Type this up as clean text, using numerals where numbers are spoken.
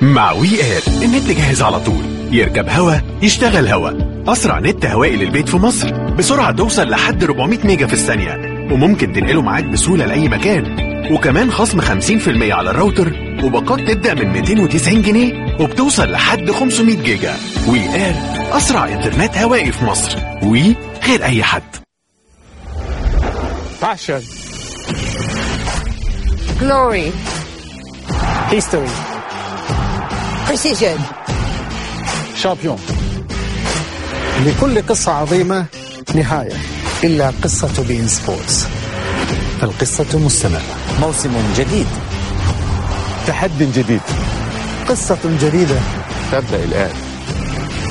مع وي اير النت جاهز على طول، يركب هوا يشتغل هوا. أسرع نت هوائي للبيت في مصر بسرعة توصل لحد 400 ميجا في الثانية، وممكن تنقله معاك بسهولة لأي مكان. وكمان خصم 50% على الراوتر، وباقات تبدأ من 290 جنيه وبتوصل لحد 500 جيجا. وي اير أسرع إنترنت هوائي في مصر. وي غير أي حد. Passion. Glory. History. Precision. Champion. لكل قصة عظيمة نهاية، إلا قصة بين سبورتس، فالقصة مستمرة. موسم جديد، تحدي جديد، قصة جديدة تبدأ الآن.